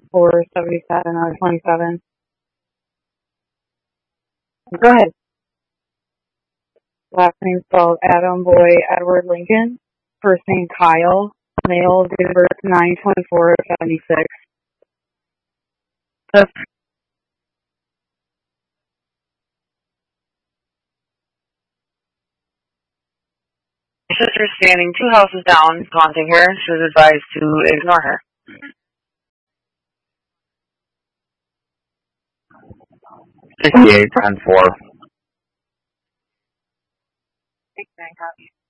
477 out of 27. Go ahead. Last name spelled Adam Boy Edward Lincoln. First name Kyle. Male, date of birth 9/24/76. Sister standing 2 houses down, taunting her. She was advised to ignore her. 68 times 4. 69 copy.